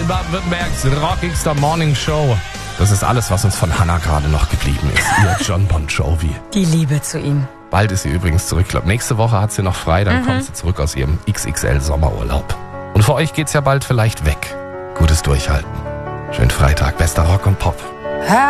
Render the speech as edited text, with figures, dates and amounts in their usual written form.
Baden-Württembergs rockigster Morning Show. Das ist alles, was uns von Hannah gerade noch geblieben ist. Ihr John Bon Jovi. Die Liebe zu ihm. Bald ist sie übrigens zurück. Ich glaube, nächste Woche hat sie noch frei. Dann kommt sie zurück aus ihrem XXL-Sommerurlaub. Und für euch geht's ja bald vielleicht weg. Gutes Durchhalten. Schönen Freitag. Bester Rock und Pop.